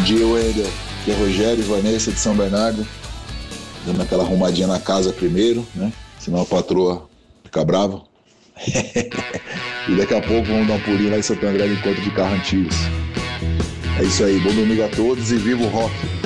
dia, Wendel. Aqui é Rogério e Vanessa de São Bernardo. Dando aquela arrumadinha na casa primeiro, né? Senão a patroa fica brava. E daqui a pouco vamos dar um pulinho lá em Santo André no encontro de carro antigos. É isso aí, bom domingo a todos e viva o rock!